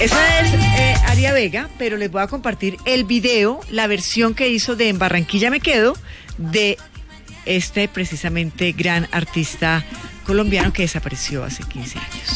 Esa es Aria Vega, pero les voy a compartir el video, la versión que hizo de En Barranquilla Me Quedo, de este precisamente gran artista colombiano que desapareció hace 15 años.